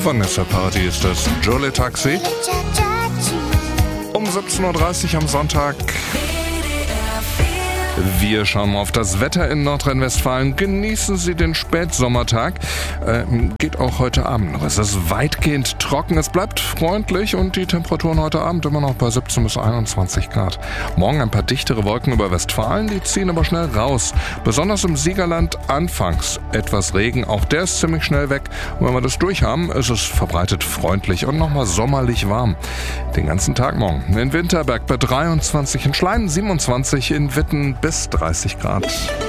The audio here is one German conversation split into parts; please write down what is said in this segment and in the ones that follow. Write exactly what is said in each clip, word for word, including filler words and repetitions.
Vanessa Paradis ist das Jolie Taxi. Um siebzehn Uhr dreißig am Sonntag. Wir schauen mal auf das Wetter in Nordrhein-Westfalen. Genießen Sie den Spätsommertag. Äh, geht auch heute Abend noch. Es ist weitgehend trocken, es bleibt freundlich und die Temperaturen heute Abend immer noch bei siebzehn bis einundzwanzig Grad. Morgen ein paar dichtere Wolken über Westfalen, die ziehen aber schnell raus. Besonders im Siegerland anfangs etwas Regen, auch der ist ziemlich schnell weg. Und wenn wir das durchhaben, ist es verbreitet freundlich und nochmal sommerlich warm. Den ganzen Tag morgen. In Winterberg bei dreiundzwanzig, in Schleien siebenundzwanzig, in Witten bis dreißig Grad.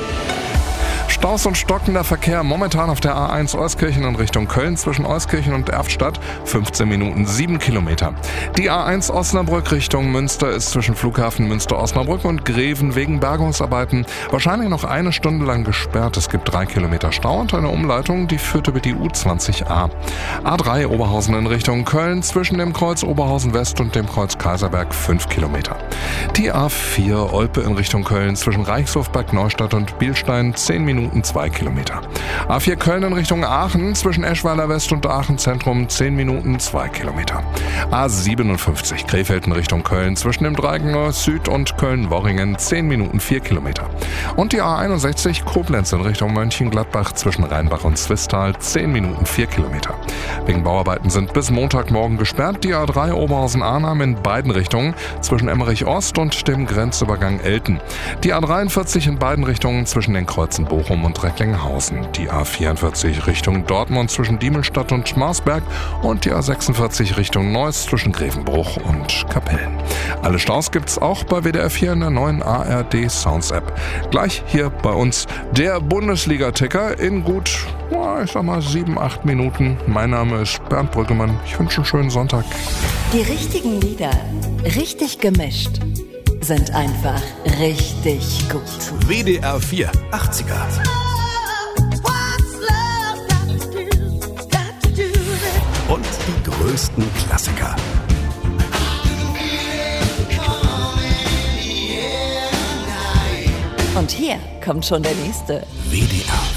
Staus und stockender Verkehr momentan auf der A eins Euskirchen in Richtung Köln zwischen Euskirchen und Erftstadt. fünfzehn Minuten, sieben Kilometer. Die A eins Osnabrück Richtung Münster ist zwischen Flughafen Münster-Osnabrück und Greven wegen Bergungsarbeiten wahrscheinlich noch eine Stunde lang gesperrt. Es gibt drei Kilometer Stau und eine Umleitung, die führt über die U zwanzig A. A drei Oberhausen in Richtung Köln zwischen dem Kreuz Oberhausen West und dem Kreuz Kaiserberg fünf Kilometer. Die A vier Olpe in Richtung Köln zwischen Reichshof, Bad Neustadt und Bielstein zehn Minuten, zwei Kilometer. A vier Köln in Richtung Aachen zwischen Eschweiler West und Aachen Zentrum zehn Minuten, zwei Kilometer. A siebenundfünfzig Krefeld in Richtung Köln zwischen dem Dreieckner Süd und Köln-Worringen zehn Minuten, vier Kilometer. Und die A einundsechzig Koblenz in Richtung Mönchengladbach zwischen Rheinbach und Zwistal zehn Minuten, vier Kilometer. Wegen Bauarbeiten sind bis Montagmorgen gesperrt die A drei Oberhausen-Arnhem in beiden Richtungen zwischen Emmerich Ost und dem Grenzübergang Elten. Die A dreiundvierzig in beiden Richtungen zwischen den Kreuzen Bochum und Recklinghausen. Die A vierundvierzig Richtung Dortmund zwischen Diemelstadt und Marsberg und die A sechsundvierzig Richtung Neuss zwischen Grevenbruch und Kapellen. Alle Staus gibt's auch bei W D R vier in der neuen A R D Sounds App. Gleich hier bei uns der Bundesliga-Ticker in gut, ich sag mal, sieben, acht Minuten. Mein Name ist Bernd Brüggemann. Ich wünsche einen schönen Sonntag. Die richtigen Lieder, richtig gemischt, sind einfach richtig gut. W D R vier achtziger. Und die größten Klassiker. Und hier kommt schon der nächste. W D R